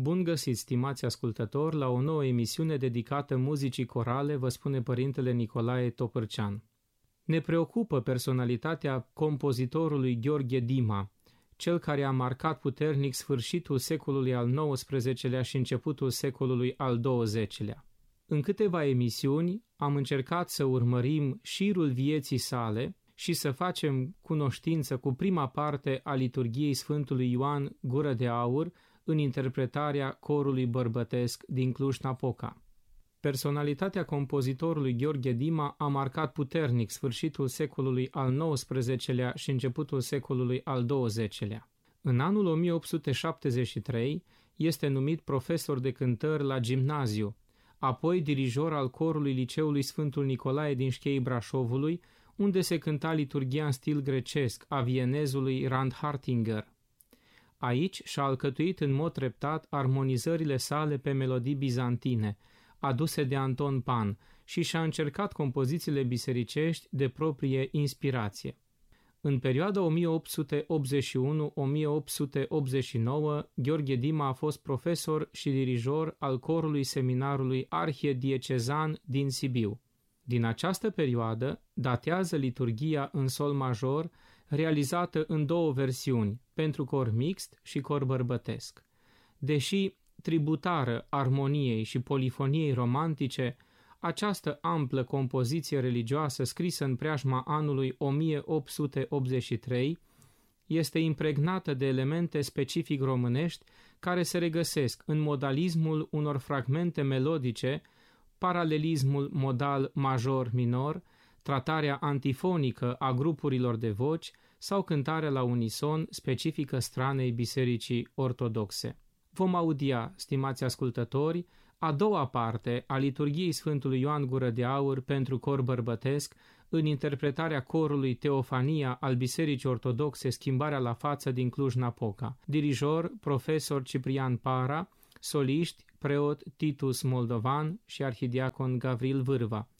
Bun găsit, stimați ascultători, la o nouă emisiune dedicată muzicii corale, vă spune părintele Nicolae Topârcean. Ne preocupă personalitatea compozitorului Gheorghe Dima, cel care a marcat puternic sfârșitul secolului al XIX-lea și începutul secolului al XX-lea. În câteva emisiuni am încercat să urmărim șirul vieții sale și să facem cunoștință cu prima parte a liturghiei Sfântului Ioan Gură de Aur în interpretarea corului bărbătesc din Cluj-Napoca. Personalitatea compozitorului Gheorghe Dima a marcat puternic sfârșitul secolului al XIX-lea și începutul secolului al XX-lea. În anul 1873 este numit profesor de cântări la gimnaziu, apoi dirijor al corului Liceului Sfântul Nicolae din Șcheii Brașovului, unde se cânta liturghia în stil grecesc a vienezului Randhartinger. Aici și-a alcătuit în mod treptat armonizările sale pe melodii bizantine, aduse de Anton Pan, și și-a încercat compozițiile bisericești de proprie inspirație. În perioada 1881-1889, Gheorghe Dima a fost profesor și dirijor al corului seminarului arhiediecezan din Sibiu. Din această perioadă datează liturghia în sol major, realizată în două versiuni, pentru cor mixt și cor bărbătesc. Deși tributară armoniei și polifoniei romantice, această amplă compoziție religioasă scrisă în preajma anului 1883 este impregnată de elemente specific românești care se regăsesc în modalismul unor fragmente melodice, paralelismul modal major-minor, tratarea antifonică a grupurilor de voci sau cântarea la unison specifică stranei bisericii ortodoxe. Vom audia, stimați ascultători, a doua parte a liturghiei Sfântului Ioan Gură de Aur pentru cor bărbătesc în interpretarea corului Teofania al Bisericii Ortodoxe Schimbarea la Față din Cluj-Napoca. Dirijor, profesor Ciprian Para, soliști, preot Titus Moldovan și arhidiacon Gavril Vârva.